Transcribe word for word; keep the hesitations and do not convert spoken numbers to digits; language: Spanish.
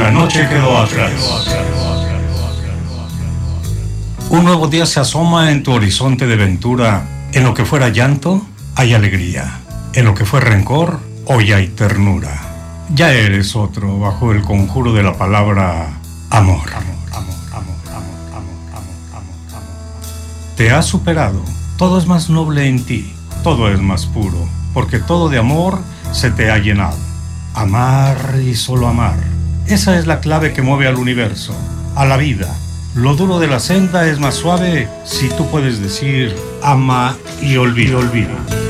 La noche quedó atrás. Un nuevo día se asoma en tu horizonte de ventura. En lo que fuera llanto, hay alegría. En lo que fue rencor, hoy hay ternura. Ya eres otro bajo el conjuro de la palabra amor. Amor, amor, amor, amor, amor, amor, amor, amor. Te has superado. Todo es más noble en ti. Todo es más puro. Porque todo de amor se te ha llenado. Amar y solo amar. Esa es la clave que mueve al universo, a la vida. Lo duro de la senda es más suave si tú puedes decir ama y olvida. Y olvida.